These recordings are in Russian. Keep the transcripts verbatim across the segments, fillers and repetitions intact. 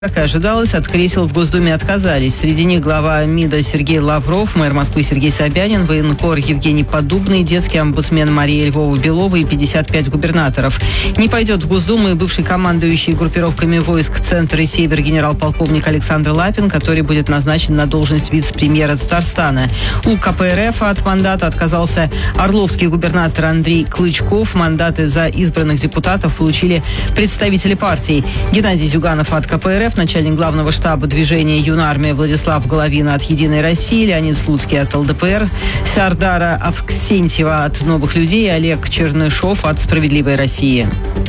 Как и ожидалось, от кресел в Госдуме отказались. Среди них глава МИДа Сергей Лавров, мэр Москвы Сергей Собянин, военкор Евгений Поддубный, детский омбудсмен Мария Львова-Белова и пятьдесят пять губернаторов. Не пойдет в Госдуму и бывший командующий группировками войск «Центр» и «Север» генерал-полковник Александр Лапин, который будет назначен на должность вице-премьера Татарстана. У ка пэ эр эф от мандата отказался орловский губернатор Андрей Клычков. Мандаты за избранных депутатов получили представители партий. Геннадий Зюганов от ка пэ эр эф, начальник главного штаба движения «Юнармия» Владислав Головина от «Единой России», Леонид Слуцкий от эл дэ пэ эр, Сардара Авксентьева от «Новых людей» и Олег Чернышов от «Справедливой России».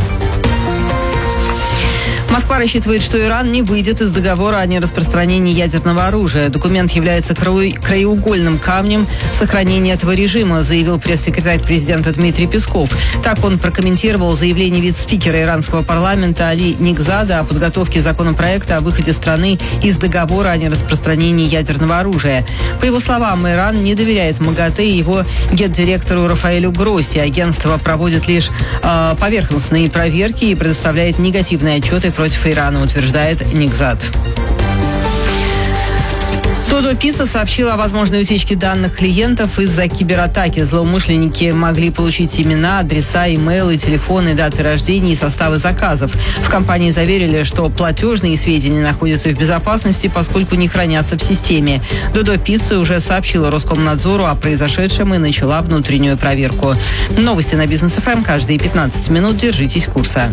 Москва рассчитывает, что Иран не выйдет из договора о нераспространении ядерного оружия. Документ является краеугольным камнем сохранения этого режима, заявил пресс-секретарь президента Дмитрий Песков. Так он прокомментировал заявление вице-спикера иранского парламента Али Нигзада о подготовке законопроекта о выходе страны из договора о нераспространении ядерного оружия. По его словам, Иран не доверяет МАГАТЭ и его гендиректору Рафаэлю Гросси. Агентство проводит лишь э, поверхностные проверки и предоставляет негативные отчеты против Ирана, утверждает Нигзад. Додо Пицца сообщила о возможной утечке данных клиентов из-за кибератаки. Злоумышленники могли получить имена, адреса, имейлы, телефоны, даты рождения и составы заказов. В компании заверили, что платежные сведения находятся в безопасности, поскольку не хранятся в системе. Додо Пицца уже сообщила Роскомнадзору о произошедшем и начала внутреннюю проверку. Новости на Бизнес эф эм каждые пятнадцать минут. Держитесь курса.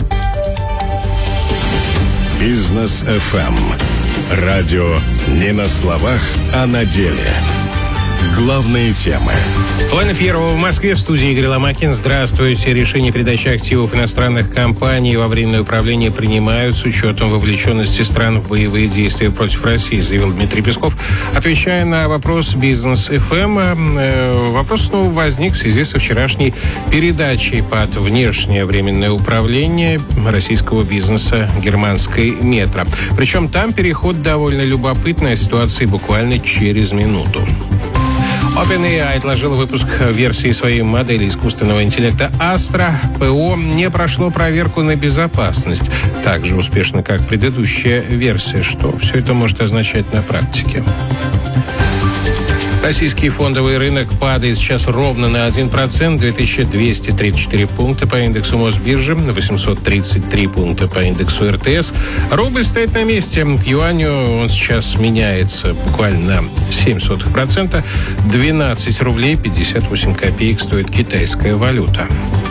Бизнес эф эм. Радио не на словах, а на деле. Главные темы. Половина первого в Москве, в студии Игорь Ломакин. Здравствуйте. Решение передачи активов иностранных компаний во временное управление принимают с учетом вовлеченности стран в боевые действия против России, заявил Дмитрий Песков. Отвечая на вопрос Бизнес эф эм, э, вопрос снова возник в связи со вчерашней передачей под внешнее временное управление российского бизнеса германской Метро. Причем там переход довольно любопытной ситуации буквально через минуту. OpenAI отложила выпуск версии своей модели искусственного интеллекта Astra. ПО не прошло проверку на безопасность так же успешно, как предыдущая версия. Что все это может означать на практике? Российский фондовый рынок падает сейчас ровно на один процент, две тысячи двести тридцать четыре пункта по индексу Мосбиржи, восемьсот тридцать три пункта по индексу эр тэ эс. Рубль стоит на месте. К юаню он сейчас меняется буквально на семь сотых процента. двенадцать рублей пятьдесят восемь копеек стоит китайская валюта.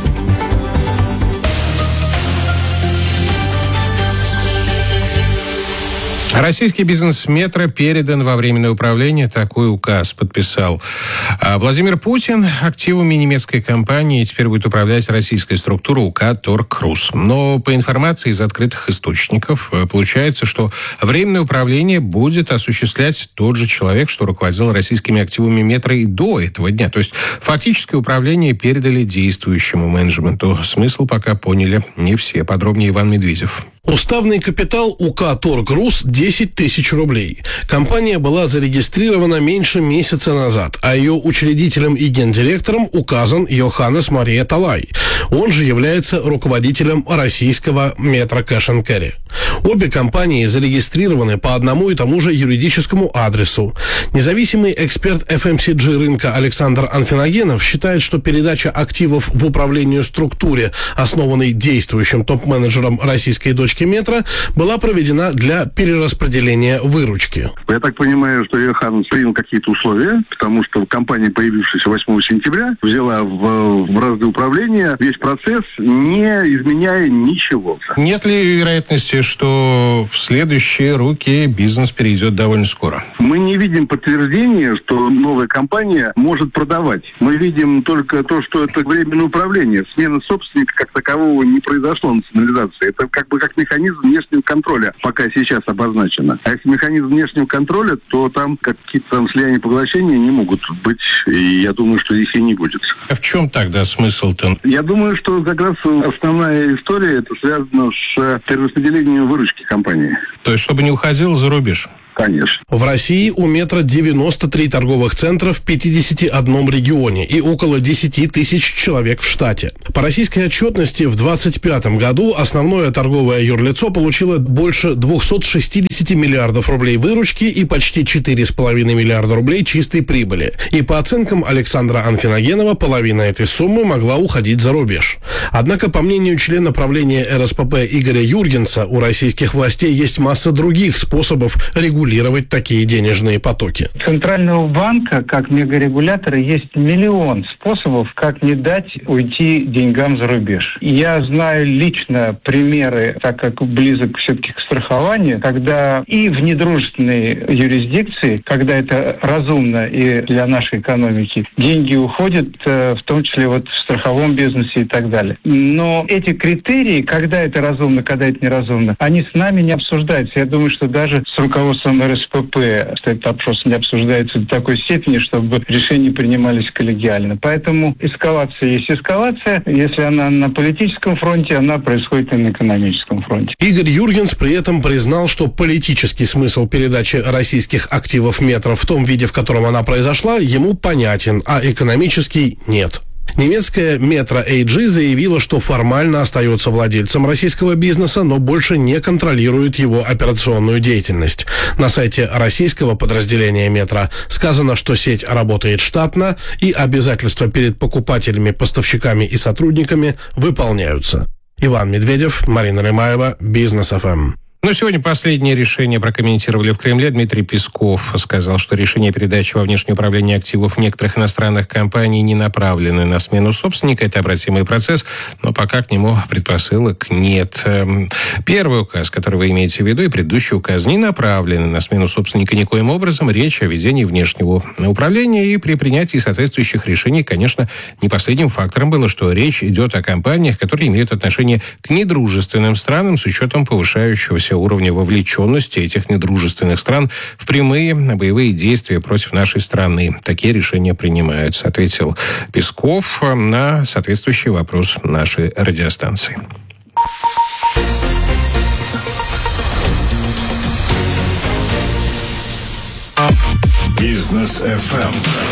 Российский бизнес «Метро» передан во временное управление. Такой указ подписал Владимир Путин. Активами немецкой компании теперь будет управлять российская структура УК «Торг-Крус». Но по информации из открытых источников получается, что временное управление будет осуществлять тот же человек, что руководил российскими активами «Метро» и до этого дня. То есть фактическое управление передали действующему менеджменту. Смысл пока поняли не все. Подробнее Иван Медведев. Уставный капитал УК «Торг-Рус» десять тысяч рублей. Компания была зарегистрирована меньше месяца назад, а ее учредителем и гендиректором указан Йоханнес Мария Талай. Он же является руководителем российского Метро Кэш энд Кэрри. Обе компании зарегистрированы по одному и тому же юридическому адресу. Независимый эксперт эф эм си джи рынка Александр Анфиногенов считает, что передача активов в управлению структуре, основанной действующим топ-менеджером российской дочки Метро, была проведена для перераспределения выручки. Я так понимаю, что Йоханнес принял какие-то условия, потому что компания, появившаяся восьмого сентября, взяла в, в разды управления весь процесс, не изменяя ничего. Нет ли вероятности, что в следующие руки бизнес перейдет довольно скоро? Мы не видим подтверждения, что новая компания может продавать. Мы видим только то, что это временное управление. Смена собственника как такового не произошло, национализации. Это как бы как механизм внешнего контроля пока сейчас обозначено. А если механизм внешнего контроля, то там какие-то там слияния поглощения не могут быть. И я думаю, что их и не будет. А в чем тогда смысл-то? Я думаю, что как раз основная история это связано с перераспределением выручки компании. То есть, чтобы не уходил за рубеж? конечно. В России у метро девяносто три торговых центра в пятидесяти одном регионе и около десять тысяч человек в штате. По российской отчетности в двадцать пятом году основное торговое юрлицо получило больше двухсот шестидесяти миллиардов рублей выручки и почти четыре с половиной миллиарда рублей чистой прибыли. И по оценкам Александра Анфиногенова, половина этой суммы могла уходить за рубеж. Однако, по мнению члена правления эр эс пэ пэ Игоря Юргенса, у российских властей есть масса других способов регулировать такие денежные потоки. У Центрального банка, как мегарегулятора, есть миллион способов, как не дать уйти деньгам за рубеж. Я знаю лично примеры, так как близок все-таки к страхованию, когда и в недружественной юрисдикции, когда это разумно и для нашей экономики, деньги уходят, в том числе вот в страховом бизнесе и так далее. Но эти критерии, когда это разумно, когда это неразумно, они с нами не обсуждаются. Я думаю, что даже с руководством эр эс пэ пэ этот вопрос не обсуждается до такой степени, чтобы решения принимались коллегиально. Поэтому эскалация есть эскалация. Если она на политическом фронте, она происходит и на экономическом фронте. Игорь Юргенс при этом признал, что политический смысл передачи российских активов метро в том виде, в котором она произошла, ему понятен, а экономический нет. Немецкая Metro эй джи заявила, что формально остается владельцем российского бизнеса, но больше не контролирует его операционную деятельность. На сайте российского подразделения Метро сказано, что сеть работает штатно и обязательства перед покупателями, поставщиками и сотрудниками выполняются. Иван Медведев, Марина Рымаева, Бизнес эф эм. Ну, сегодня последнее решение прокомментировали в Кремле. Дмитрий Песков сказал, что решение передачи во внешнее управление активов некоторых иностранных компаний не направлены на смену собственника. Это обратимый процесс, но пока к нему предпосылок нет. Первый указ, который вы имеете в виду, и предыдущий указ не направлены на смену собственника никоим образом. Речь о ведении внешнего управления, и при принятии соответствующих решений, конечно, не последним фактором было, что речь идет о компаниях, которые имеют отношение к недружественным странам с учетом повышающегося уровня вовлеченности этих недружественных стран в прямые боевые действия против нашей страны. Такие решения принимаются, ответил Песков на соответствующий вопрос нашей радиостанции. Бизнес эф эм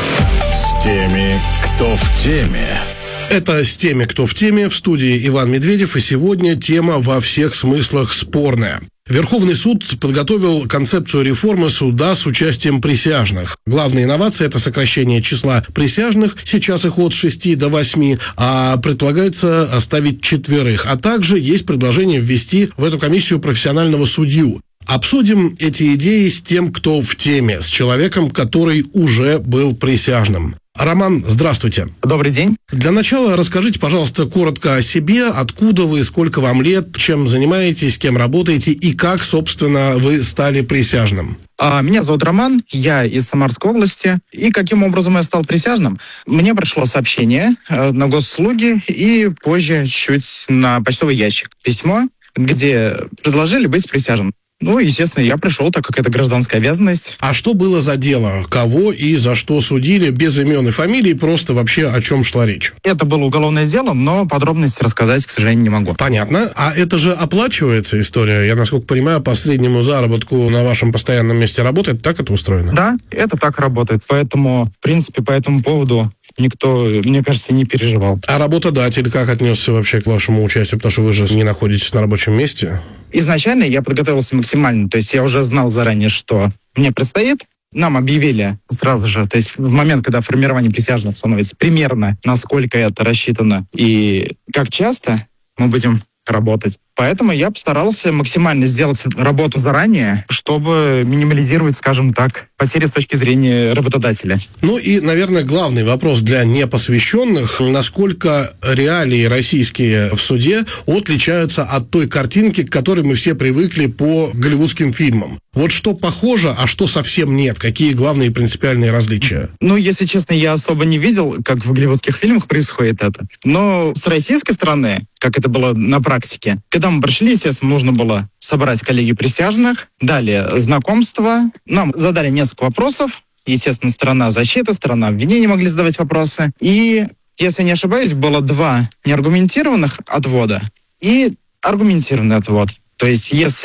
с теми, кто в теме. Это «С теми, кто в теме», в студии Иван Медведев, и сегодня тема во всех смыслах спорная. Верховный суд подготовил концепцию реформы суда с участием присяжных. Главная инновация – это сокращение числа присяжных, сейчас их от шести до восьми, а предполагается оставить четверых. А также есть предложение ввести в эту комиссию профессионального судью. Обсудим эти идеи с тем, кто в теме, с человеком, который уже был присяжным. Роман, здравствуйте. Добрый день. Для начала расскажите, пожалуйста, коротко о себе, откуда вы, сколько вам лет, чем занимаетесь, кем работаете и как, собственно, вы стали присяжным. Меня зовут Роман, я из Самарской области. И каким образом я стал присяжным? Мне пришло сообщение на госуслуги и позже чуть на почтовый ящик письмо, где предложили быть присяжным. Ну, естественно, я пришел, так как это гражданская обязанность. А что было за дело? Кого и за что судили? Без имен и фамилий, просто вообще о чем шла речь? Это было уголовное дело, но подробности рассказать, к сожалению, не могу. Понятно. А это же оплачивается история? Я, насколько понимаю, по среднему заработку на вашем постоянном месте работает, так это устроено? Да, это так работает. Поэтому, в принципе, по этому поводу никто, мне кажется, не переживал. А работодатель как отнесся вообще к вашему участию? Потому что вы же не находитесь на рабочем месте. Изначально я подготовился максимально, то есть я уже знал заранее, что мне предстоит. Нам объявили сразу же, то есть в момент, когда формирование присяжных становится, примерно, насколько это рассчитано и как часто мы будем работать. Поэтому я постарался максимально сделать работу заранее, чтобы минимализировать, скажем так, потери с точки зрения работодателя. Ну и, наверное, главный вопрос для непосвященных. Насколько реалии российские в суде отличаются от той картинки, к которой мы все привыкли по голливудским фильмам? Вот что похоже, а что совсем нет? Какие главные принципиальные различия? Ну, если честно, я особо не видел, как в голливудских фильмах происходит это. Но с российской стороны, как это было на практике, когда мы пришли, естественно, нужно было собрать коллеги присяжных, далее знакомство. Нам задали несколько вопросов. Естественно, сторона защиты, сторона обвинения могли задавать вопросы. И, если не ошибаюсь, было два неаргументированных отвода и аргументированный отвод. То есть, если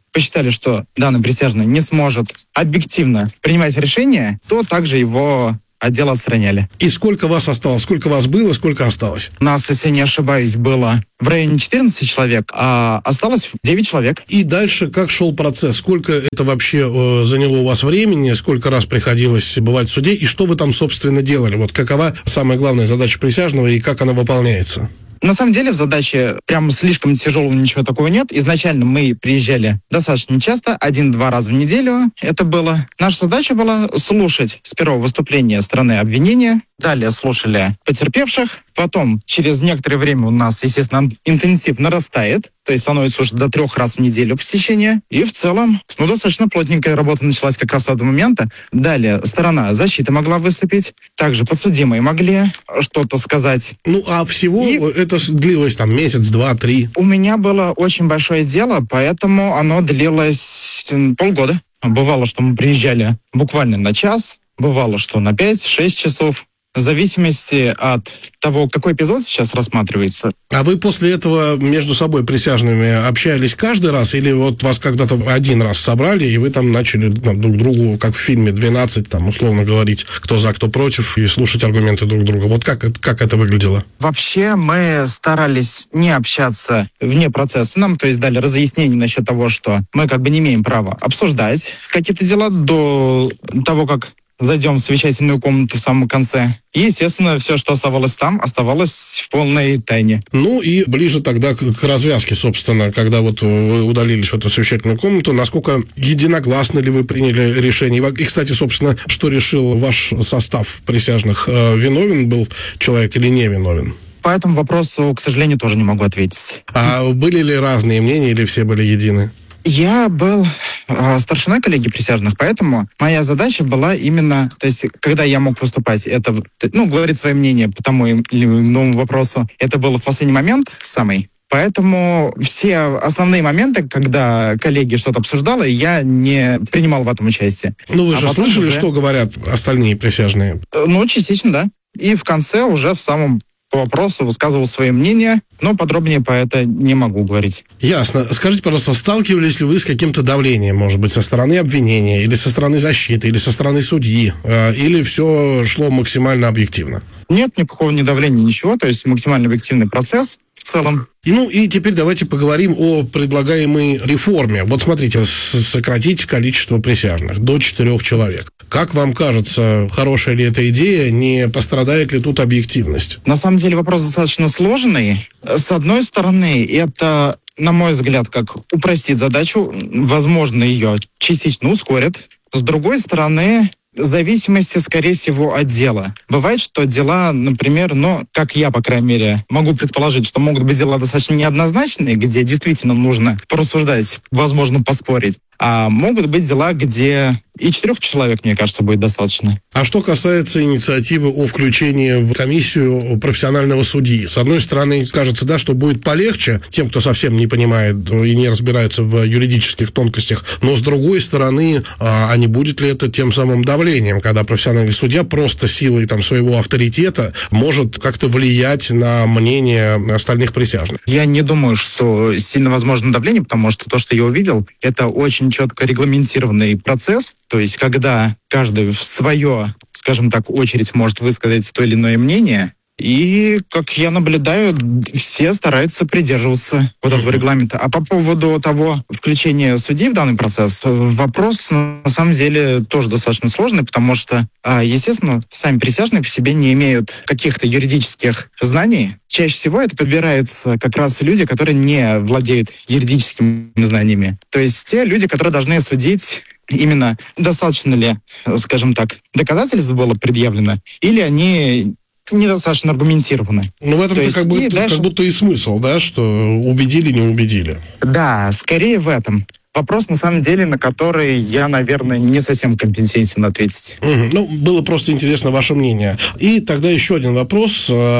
посчитали, что данный присяжный не сможет объективно принимать решение, то также его отдел отстраняли. И сколько вас осталось? Сколько вас было, сколько осталось? У нас, если не ошибаюсь, было в районе четырнадцати человек, а осталось девять человек. И дальше как шел процесс? Сколько это вообще э, заняло у вас времени? Сколько раз приходилось бывать в суде? И что вы там, собственно, делали? Вот какова самая главная задача присяжного и как она выполняется? На самом деле в задаче прям слишком тяжелого ничего такого нет. Изначально мы приезжали достаточно часто, один-два раза в неделю это было. Наша задача была слушать с первого выступления стороны обвинения, далее слушали потерпевших, потом через некоторое время у нас, естественно, интенсив нарастает, то есть становится уже до трех раз в неделю посещения. И в целом, ну, достаточно плотненькая работа началась как раз с этого момента. Далее сторона защиты могла выступить, также подсудимые могли что-то сказать. Ну, а всего и это длилось там месяц, два, три? У меня было очень большое дело, поэтому оно длилось полгода. Бывало, что мы приезжали буквально на час, бывало, что на пять-шесть часов. В зависимости от того, какой эпизод сейчас рассматривается. А вы после этого между собой присяжными общались каждый раз? Или вот вас когда-то один раз собрали, и вы там начали ну, друг другу, как в фильме «двенадцать», там, условно говорить, кто за, кто против, и слушать аргументы друг друга? Вот как, как это выглядело? Вообще мы старались не общаться вне процесса. Нам, то есть, дали разъяснение насчет того, что мы как бы не имеем права обсуждать какие-то дела до того, как зайдем в совещательную комнату в самом конце. И, естественно, все, что оставалось там, оставалось в полной тайне. Ну и ближе тогда к, к развязке, собственно, когда вот вы удалились в эту совещательную комнату, насколько единогласно ли вы приняли решение? И, кстати, собственно, что решил ваш состав присяжных? Виновен был человек или не виновен? По этому вопросу, к сожалению, тоже не могу ответить. А были ли разные мнения или все были едины? Я был э, старшиной коллегии присяжных, поэтому моя задача была именно, то есть, когда я мог выступать, это, ну, говорить свое мнение по тому или иному вопросу, это было в последний момент самый. Поэтому все основные моменты, когда коллеги что-то обсуждала, я не принимал в этом участие. Ну, вы а же слышали, уже... что говорят остальные присяжные? Ну, частично, да. И в конце уже в самом по вопросу высказывал свое мнение, но подробнее по это не могу говорить. Ясно. Скажите, пожалуйста, сталкивались ли вы с каким-то давлением, может быть, со стороны обвинения, или со стороны защиты, или со стороны судьи, или все шло максимально объективно? Нет никакого ни давления, ничего, то есть максимально объективный процесс в целом. И, ну и теперь давайте поговорим о предлагаемой реформе. Вот смотрите, сократить количество присяжных до четырех человек. Как вам кажется, хорошая ли эта идея, не пострадает ли тут объективность? На самом деле вопрос достаточно сложный. С одной стороны, это, на мой взгляд, как упростит задачу, возможно, ее частично ускорит. С другой стороны, в зависимости, скорее всего, от дела. Бывает, что дела, например, ну, как я, по крайней мере, могу предположить, что могут быть дела достаточно неоднозначные, где действительно нужно порассуждать, возможно, поспорить. А могут быть дела, где и четырех человек, мне кажется, будет достаточно. А что касается инициативы о включении в комиссию профессионального судьи, с одной стороны, кажется, да, что будет полегче тем, кто совсем не понимает и не разбирается в юридических тонкостях, но с другой стороны, а не будет ли это тем самым давлением, когда профессиональный судья просто силой там, своего авторитета может как-то влиять на мнение остальных присяжных? Я не думаю, что сильно возможно давление, потому что то, что я увидел, это очень четко регламентированный процесс. То есть, когда каждый в свое, скажем так, очередь может высказать то или иное мнение, и, как я наблюдаю, все стараются придерживаться вот этого регламента. А по поводу того включения судей в данный процесс, вопрос на самом деле тоже достаточно сложный, потому что, естественно, сами присяжные по себе не имеют каких-то юридических знаний. Чаще всего это подбираются как раз люди, которые не владеют юридическими знаниями. То есть те люди, которые должны судить именно достаточно ли, скажем так, доказательств было предъявлено, или они недостаточно аргументированы. Ну, в этом-то как, будто, дальше... как будто и смысл, да, что убедили, не убедили. Да, скорее в этом. Вопрос, на самом деле, на который я, наверное, не совсем компетентен ответить. Угу. Ну, было просто интересно ваше мнение. И тогда еще один вопрос.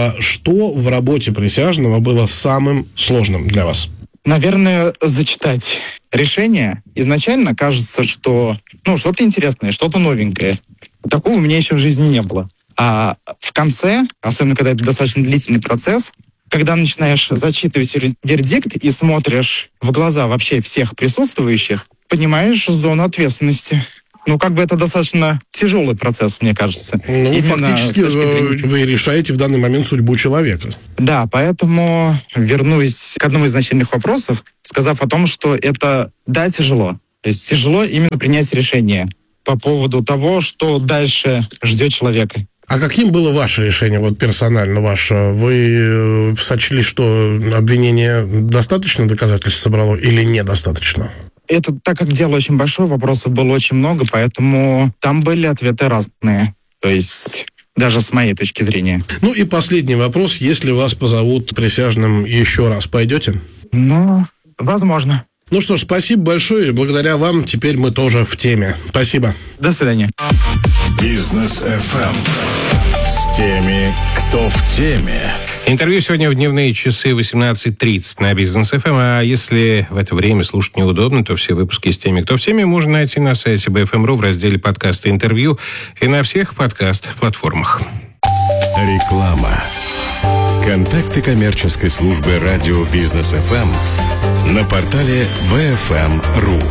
Что в работе присяжного было самым сложным для вас? Наверное, зачитать решение. Изначально кажется, что ну, что-то интересное, что-то новенькое. Такого у меня еще в жизни не было. А в конце, особенно когда это достаточно длительный процесс, когда начинаешь зачитывать вердикт и смотришь в глаза вообще всех присутствующих, понимаешь зону ответственности. Ну, как бы это достаточно тяжелый процесс, мне кажется. Ну, Именно фактически вы, вы решаете в данный момент судьбу человека. Да, поэтому вернусь к одному из начальных вопросов, сказав о том, что это, да, тяжело. То есть тяжело именно принять решение по поводу того, что дальше ждет человека. А каким было ваше решение, вот персонально ваше? Вы сочли, что обвинение достаточно доказательств собрало или недостаточно? Это, так как дело очень большое, вопросов было очень много, поэтому там были ответы разные. То есть даже с моей точки зрения. Ну и последний вопрос. Если вас позовут присяжным еще раз, пойдете? Ну, возможно. Ну что ж, спасибо большое. Благодаря вам теперь мы тоже в теме. Спасибо. До свидания. Бизнес эф эм. С теми, кто в теме. Интервью сегодня в дневные часы восемнадцать тридцать на Бизнес эф эм. А если в это время слушать неудобно, то все выпуски с теми, кто в теме, можно найти на сайте би эф эм точка ру в разделе подкасты интервью и на всех подкаст-платформах. Реклама. Контакты коммерческой службы радио Бизнес эф эм на портале би эф эм точка ру.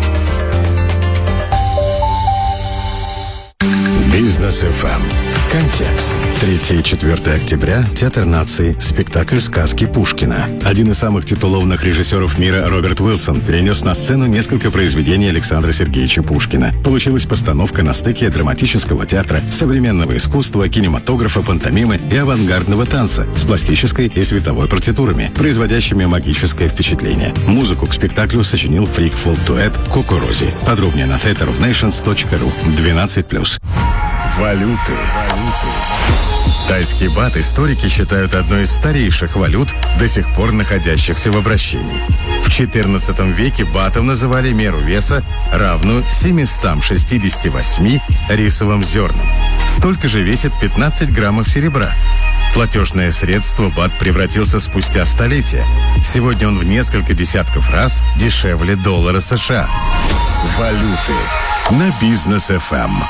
Бизнес эф эм. Контекст. третьего и четвёртого октября. Театр наций. Спектакль «Сказки Пушкина». Один из самых титулованных режиссеров мира Роберт Уилсон перенес на сцену несколько произведений Александра Сергеевича Пушкина. Получилась постановка на стыке драматического театра, современного искусства, кинематографа, пантомимы и авангардного танца с пластической и световой партитурами, производящими магическое впечатление. Музыку к спектаклю сочинил фрик-фолк-дуэт «Коко Рози». Подробнее на theatre of nations точка ру. двенадцать плюс. Валюты. Тайский бат историки считают одной из старейших валют, до сих пор находящихся в обращении. В четырнадцатом веке батом называли меру веса, равную семистам шестидесяти восьми рисовым зернам. Столько же весит пятнадцать граммов серебра. В платежное средство бат превратился спустя столетия. Сегодня он в несколько десятков раз дешевле доллара США. Валюты на Бизнес эф эм.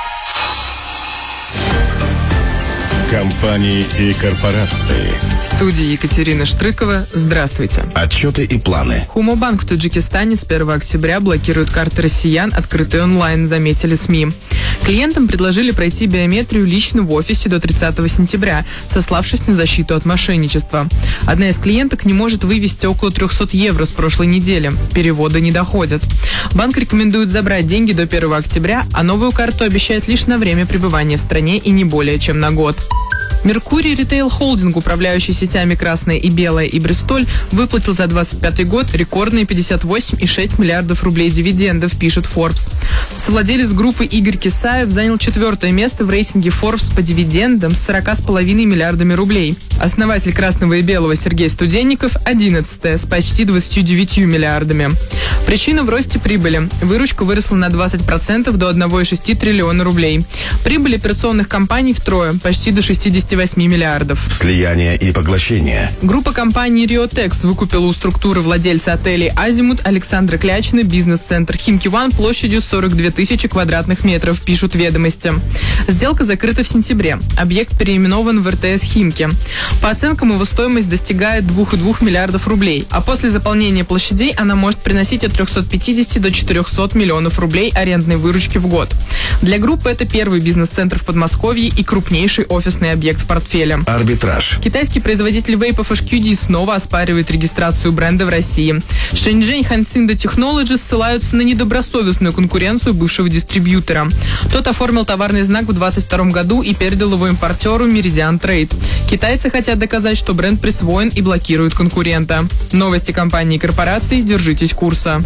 Компании и корпорации. В студии Екатерина Штрыкова. Здравствуйте. Отчеты и планы. Хумобанк в Таджикистане с первого октября блокирует карты россиян, открытые онлайн, заметили СМИ. Клиентам предложили пройти биометрию лично в офисе до тридцатого сентября, сославшись на защиту от мошенничества. Одна из клиенток не может вывести около триста евро с прошлой недели. Переводы не доходят. Банк рекомендует забрать деньги до первого октября, а новую карту обещает лишь на время пребывания в стране и не более чем на год. Меркурий Ритейл Холдинг, управляющий сетями «Красная» и «Белая» и «Бристоль», выплатил за двадцать пятый год рекордные пятьдесят восемь целых шесть десятых миллиардов рублей дивидендов, пишет Forbes. Совладелец группы Игорь Кисаев занял четвертое место в рейтинге Forbes по дивидендам с сорока с половиной миллиардами рублей. Основатель «Красного» и «Белого» Сергей Студенников – одиннадцатое с почти двадцатью девятью миллиардами. Причина в росте прибыли. Выручка выросла на двадцать процентов до одного целых шесть десятых триллиона рублей. Прибыль операционных компаний втрое, почти до шестидесяти восьми миллиардов. Слияние и поглощение. Группа компаний «Риотекс» выкупила у структуры владельца отелей «Азимут» Александра Клячина бизнес-центр «Химки Ван» площадью сорок две тысячи квадратных метров, пишут «Ведомости». Сделка закрыта в сентябре. Объект переименован в эр тэ эс «Химки». По оценкам, его стоимость достигает двух целых двух десятых миллиардов рублей, а после заполнения площадей она может приносить от трехсот пятидесяти до четырехсот миллионов рублей арендной выручки в год. Для группы это первый бизнес-центр в Подмосковье и крупнейший офисный объект в портфеле. Арбитраж. Китайский производитель вейпов эйч кью ди снова оспаривает регистрацию бренда в России. Шэньчжэнь Хансинда Technologies ссылаются на недобросовестную конкуренцию бывшего дистрибьютора. Тот оформил товарный знак в двадцать втором году и передал его импортеру Meridian Trade. Китайцы хотят доказать, что бренд присвоен, и блокируют конкурента. Новости компании и корпораций. Держитесь курса.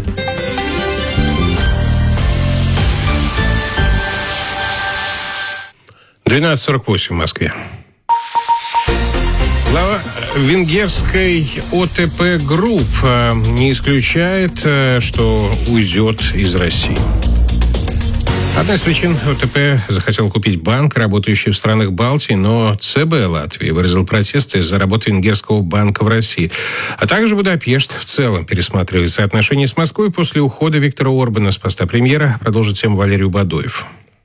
двенадцать сорок восемь в Москве. Глава венгерской о тэ пэ Групп не исключает, что уйдет из России. Одна из причин о тэ пэ захотел купить банк, работающий в странах Балтии, но цэ бэ Латвии выразил протесты из-за работы венгерского банка в России. А также Будапешт в целом пересматривает соотношения с Москвой после ухода Виктора Орбана с поста премьера. Продолжит тему Валерий Бадоев.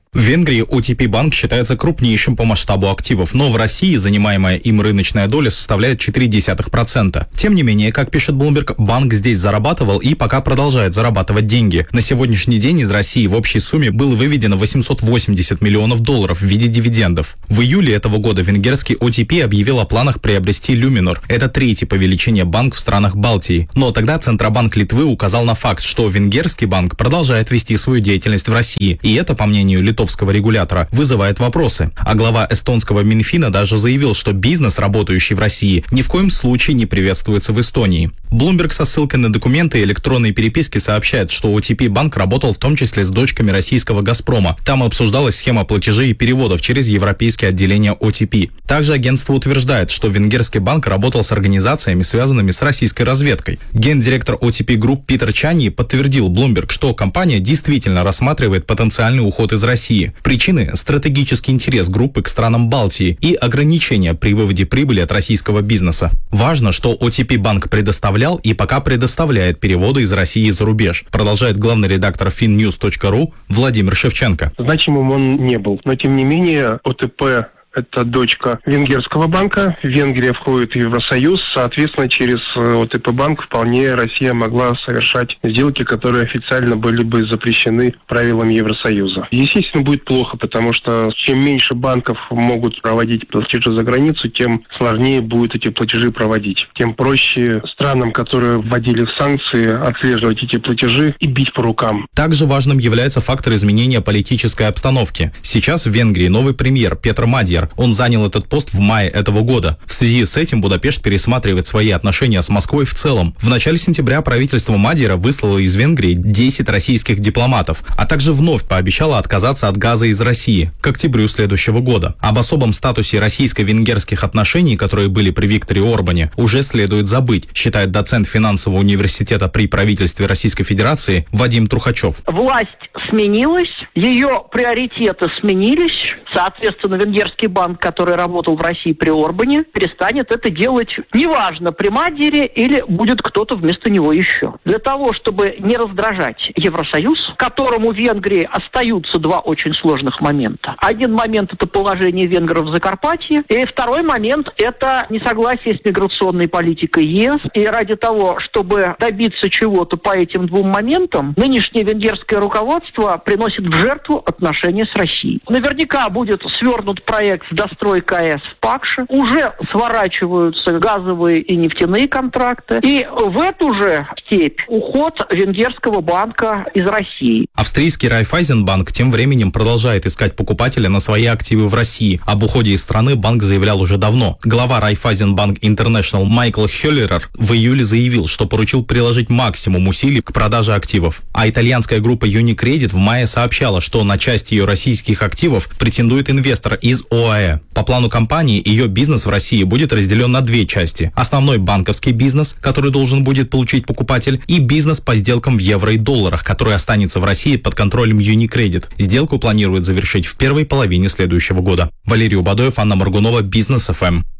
В Венгрии о ти пи-банк считается крупнейшим по масштабу активов, но в России занимаемая им рыночная доля составляет четыре десятых процента. Тем не менее, как пишет Bloomberg, банк здесь зарабатывал и пока продолжает зарабатывать деньги. На сегодняшний день из России в общей сумме было выведено восемьсот восемьдесят миллионов долларов в виде дивидендов. В июле этого года венгерский о ти пи объявил о планах приобрести Luminor. Это третий по величине банк в странах Балтии. Но тогда Центробанк Литвы указал на факт, что венгерский банк продолжает вести свою деятельность в России. И это, по мнению литовского регулятора, вызывает вопросы. А глава эстонского Минфина даже заявил, что бизнес, работающий в России, ни в коем случае не приветствуется в Эстонии. Bloomberg со ссылкой на документы и электронные переписки сообщает, что о ти пи-банк работал в том числе с дочками российского «Газпрома». Там обсуждалась схема платежей и переводов через европейские отделения о ти пи. Также агентство утверждает, что венгерский банк работал с организациями, связанными с российской разведкой. Гендиректор о ти пи Group Питер Чани подтвердил Bloomberg, что компания действительно рассматривает потенциальный уход из России. Причины – стратегический интерес группы к странам Балтии и ограничения при выводе прибыли от российского бизнеса. Важно, что о ти пи-банк предоставлял и пока предоставляет переводы из России за рубеж, продолжает главный редактор финньюз точка ру Владимир Шевченко. Значимым он не был, но тем не менее о тэ пэ – это дочка венгерского банка. Венгрия входит в Евросоюз. Соответственно, через о тэ пэ-банк вполне Россия могла совершать сделки, которые официально были бы запрещены правилами Евросоюза. Естественно, будет плохо, потому что чем меньше банков могут проводить платежи за границу, тем сложнее будет эти платежи проводить. Тем проще странам, которые вводили санкции, отслеживать эти платежи и бить по рукам. Также важным является фактор изменения политической обстановки. Сейчас в Венгрии новый премьер Петр Мадьяр. Он занял этот пост в мае этого года. В связи с этим Будапешт пересматривает свои отношения с Москвой в целом. В начале сентября правительство Мадьяра выслало из Венгрии десять российских дипломатов, а также вновь пообещало отказаться от газа из России к октябрю следующего года. Об особом статусе российско-венгерских отношений, которые были при Викторе Орбане, уже следует забыть, считает доцент финансового университета при правительстве Российской Федерации Вадим Трухачев. Власть сменилась, ее приоритеты сменились, соответственно, венгерский банк, который работал в России при Орбане, перестанет это делать, неважно, при Мадьяре или будет кто-то вместо него еще. Для того, чтобы не раздражать Евросоюз, которому в Венгрии остаются два очень сложных момента. Один момент – это положение венгров в Закарпатье, и второй момент – это несогласие с миграционной политикой ЕС. И ради того, чтобы добиться чего-то по этим двум моментам, нынешнее венгерское руководство приносит в жертву отношения с Россией. Наверняка будет свернут проект в дострой КАЭС в Пакше, уже сворачиваются газовые и нефтяные контракты, и в эту же степь уход венгерского банка из России. Австрийский Райфайзенбанк тем временем продолжает искать покупателя на свои активы в России. Об уходе из страны банк заявлял уже давно. Глава Райфайзенбанк Интернешнл Майкл Хёллерер в июле заявил, что поручил приложить максимум усилий к продаже активов. А итальянская группа Unicredit в мае сообщала, что на часть ее российских активов претендует инвестор из ОАЭ. По плану компании, ее бизнес в России будет разделен на две части. Основной банковский бизнес, который должен будет получить покупатель, и бизнес по сделкам в евро и долларах, который останется в России под контролем Unicredit. Сделку планируют завершить в первой половине следующего года. Валерий Убадоев, Анна Моргунова, Бизнес эф эм.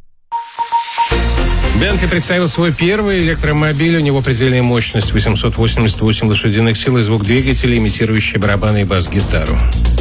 Бентли представил свой первый электромобиль. У него предельная мощность восемьсот восемьдесят восемь лошадиных сил и звук двигателя, имитирующий барабаны и бас-гитару.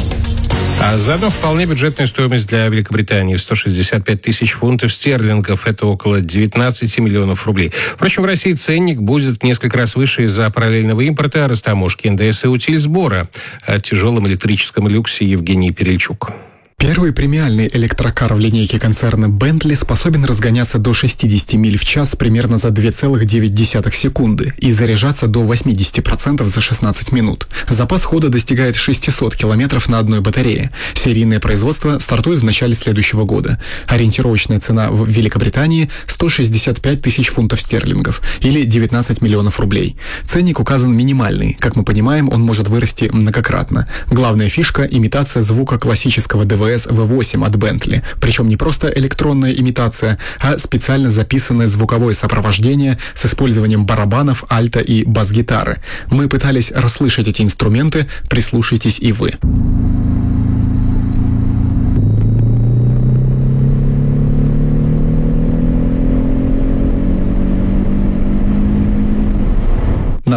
А заодно вполне бюджетная стоимость для Великобритании в сто шестьдесят пять тысяч фунтов стерлингов. Это около девятнадцать миллионов рублей. Впрочем, в России ценник будет в несколько раз выше из-за параллельного импорта, растаможки эн дэ эс и утиль сбора. О тяжелом электрическом люксе Евгений Перельчук. Первый премиальный электрокар в линейке концерна Bentley способен разгоняться до шестьдесят миль в час примерно за две целых девять десятых секунды и заряжаться до восемьдесят процентов за шестнадцать минут. Запас хода достигает шестьсот километров на одной батарее. Серийное производство стартует в начале следующего года. Ориентировочная цена в Великобритании – сто шестьдесят пять тысяч фунтов стерлингов или девятнадцать миллионов рублей. Ценник указан минимальный. Как мы понимаем, он может вырасти многократно. Главная фишка – имитация звука классического дэ вэ эс ви восемь от Bentley. Причем не просто электронная имитация, а специально записанное звуковое сопровождение с использованием барабанов, альта и бас-гитары. Мы пытались расслышать эти инструменты, прислушайтесь и вы. На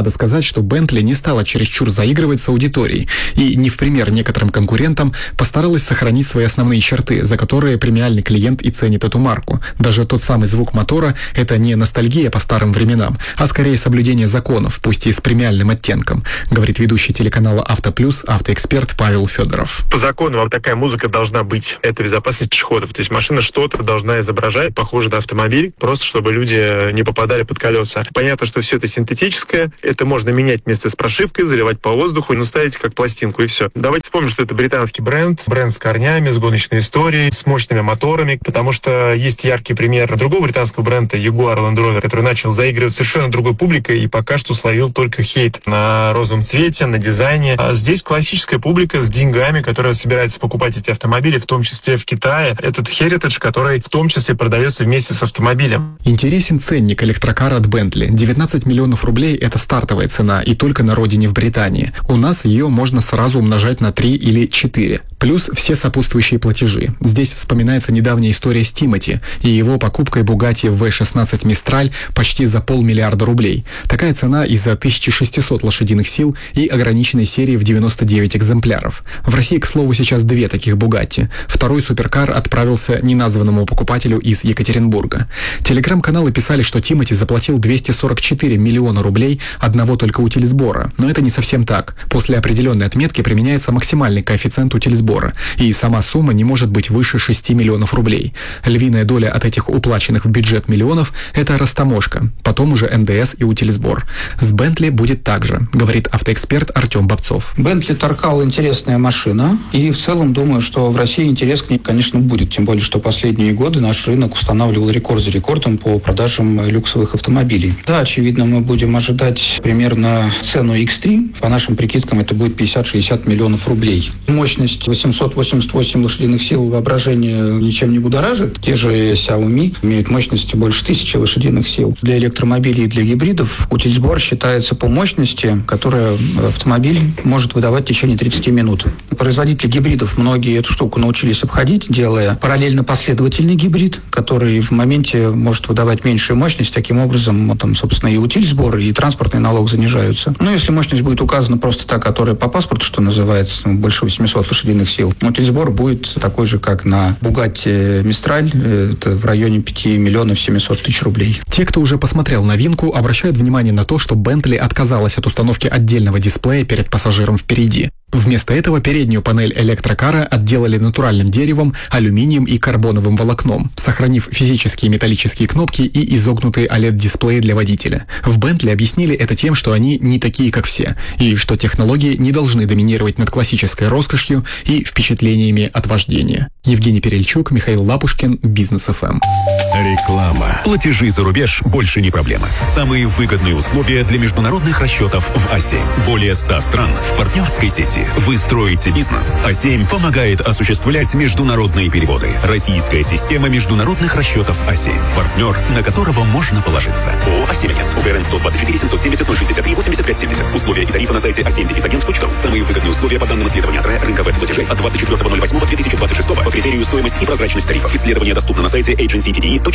надо сказать, что Bentley не стала чересчур заигрывать с аудиторией и, не в пример некоторым конкурентам, постаралась сохранить свои основные черты, за которые премиальный клиент и ценит эту марку. Даже тот самый звук мотора – это не ностальгия по старым временам, а скорее соблюдение законов, пусть и с премиальным оттенком, говорит ведущий телеканала «Автоплюс» автоэксперт Павел Федоров. По закону вот такая музыка должна быть. Это безопасность пешеходов. То есть машина что-то должна изображать, похоже на автомобиль, просто чтобы люди не попадали под колеса. Понятно, что все это синтетическое, это можно менять вместе с прошивкой, заливать по воздуху, ну, ставить как пластинку и все. Давайте вспомним, что это британский бренд, бренд с корнями, с гоночной историей, с мощными моторами, потому что есть яркий пример другого британского бренда Jaguar Land Rover, который начал заигрывать совершенно другой публикой и пока что словил только хейт на розовом цвете, на дизайне. А здесь классическая публика с деньгами, которая собирается покупать эти автомобили, в том числе в Китае. Этот Heritage, который в том числе продается вместе с автомобилем. Интересен ценник электрокара от Bentley. девятнадцать миллионов рублей – это стартовая цена, и только на родине в Британии. У нас ее можно сразу умножать на три или четыре. Плюс все сопутствующие платежи. Здесь вспоминается недавняя история с Тимоти и его покупкой Bugatti ви шестнадцать Mistral почти за полмиллиарда рублей. Такая цена из-за тысяча шестьсот лошадиных сил и ограниченной серии в девяносто девять экземпляров. В России, к слову, сейчас две таких Bugatti. Второй суперкар отправился неназванному покупателю из Екатеринбурга. Телеграм-каналы писали, что Тимоти заплатил двести сорок четыре миллиона рублей одного только утильсбора. Но это не совсем так. После определенной отметки применяется максимальный коэффициент утильсбора, и сама сумма не может быть выше шести миллионов рублей. Львиная доля от этих уплаченных в бюджет миллионов – это растаможка, потом уже эн дэ эс и утильсбор. С Bentley будет так же, говорит автоэксперт Артем Бобцов. Bentley Таркал интересная машина, и в целом думаю, что в России интерес к ней, конечно, будет, тем более, что последние годы наш рынок устанавливал рекорд за рекордом по продажам люксовых автомобилей. Да, очевидно, мы будем ожидать примерно цену икс три, по нашим прикидкам это будет пятьдесят-шестьдесят миллионов рублей. Мощность восемьсот восемьдесят восемь лошадиных сил, воображение ничем не будоражит. Те же Xiaomi имеют мощности больше тысячи лошадиных сил. Для электромобилей и для гибридов утильсбор считается по мощности, которая автомобиль может выдавать в течение тридцати минут. Производители гибридов многие эту штуку научились обходить, делая параллельно последовательный гибрид, который в моменте может выдавать меньшую мощность. Таким образом, там, собственно, и утильсбор, и транспортный налог занижаются. Но если мощность будет указана просто та, которая по паспорту, что называется, больше восьмисот лошадиных сил, утильсбор будет такой же, как на Bugatti Mistral, это в районе пяти миллионов семисот тысяч рублей. Те, кто уже посмотрел новинку, обращают внимание на то, что Bentley отказалась от установки отдельного дисплея перед пассажиром впереди. Вместо этого переднюю панель электрокара отделали натуральным деревом, алюминием и карбоновым волокном, сохранив физические металлические кнопки и изогнутые о лед дисплеи для водителя. В Bentley объяснили это тем, что они не такие, как все, и что технологии не должны доминировать над классической роскошью и впечатлениями от вождения. Евгений Перельчук, Михаил Лапушкин, Бизнес эф эм. Реклама. Платежи за рубеж больше не проблема. Самые выгодные условия для международных расчетов в а семь. Более ста стран в партнерской сети. Вы строите бизнес. а семь помогает осуществлять международные переводы. Российская система международных расчетов а семь. Партнер, на которого можно положиться. ООО «а семь Агент». УГРН сто двадцать четыре семьсот семьдесят ноль шестьдесят три восемьдесят пять семьдесят. Условия и тарифы на сайте а семь агент точка ру. Самые выгодные условия по данным исследования рынка веб-платежей от двадцать четвёртого ноль восьмого две тысячи двадцать шестого по критерию стоимость и прозрачность тарифов. Исследование доступно на сайте эйдженси ти ди и точка ру.